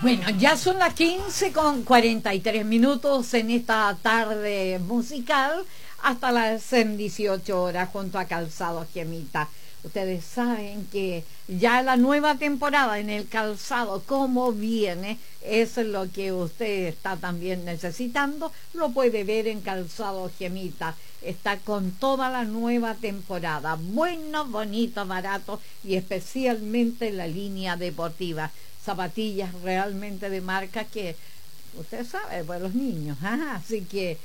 Bueno, ya son las 15:43 en esta tarde musical, hasta las 18 horas junto a Calzado Gemita. Ustedes saben que ya la nueva temporada en el calzado, como viene, es lo que usted está también necesitando. Lo puede ver en Calzado Gemita. Está con toda la nueva temporada. Bueno, bonito, barato y especialmente la línea deportiva. Zapatillas realmente de marca que usted sabe, pues los niños, así que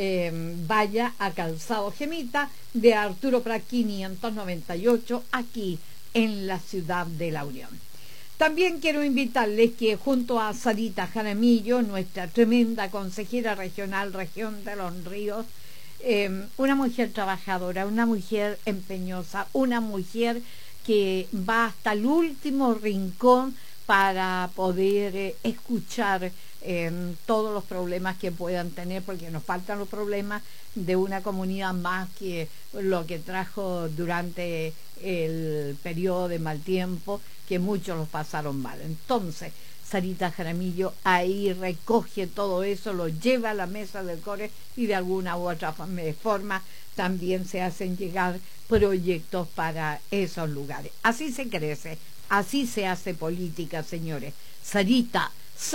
vaya a Calzado Gemita de Arturo Prat 598 aquí en la ciudad de La Unión. También quiero invitarles que junto a Sarita Jaramillo, nuestra tremenda consejera regional región de Los Ríos, una mujer trabajadora, una mujer empeñosa, una mujer que va hasta el último rincón para poder escuchar todos los problemas que puedan tener, porque nos faltan los problemas de una comunidad más que lo que trajo durante el periodo de mal tiempo, que muchos los pasaron mal. Entonces, Sarita Jaramillo ahí recoge todo eso, lo lleva a la mesa del CORE y de alguna u otra forma también se hacen llegar proyectos para esos lugares. Así se crece. Así se hace política, señores. Sarita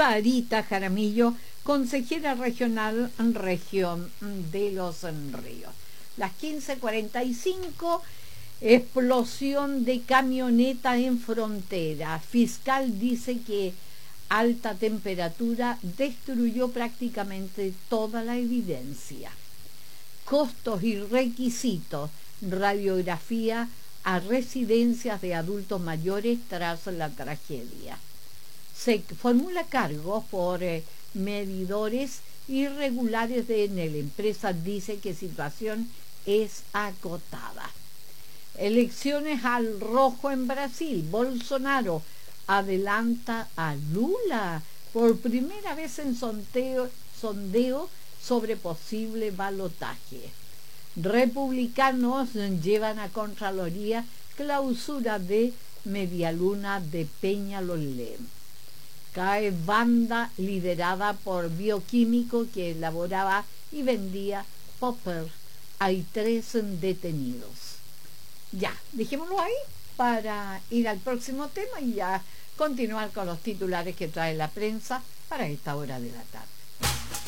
Jaramillo, consejera regional en región de Los Ríos. Las 15:45, explosión de camioneta en frontera. Fiscal dice que alta temperatura destruyó prácticamente toda la evidencia. Costos y requisitos, radiografía a residencias de adultos mayores tras la tragedia. Se formula cargo por medidores irregulares en la empresa. Dice que situación es acotada. Elecciones al rojo en Brasil. Bolsonaro adelanta a Lula por primera vez en sondeo sobre posible balotaje. Republicanos llevan a Contraloría clausura de Medialuna de Peñalolén. Cae banda liderada por bioquímico que elaboraba y vendía poppers. Hay 3 detenidos. Ya, dejémoslo ahí para ir al próximo tema y ya continuar con los titulares que trae la prensa para esta hora de la tarde.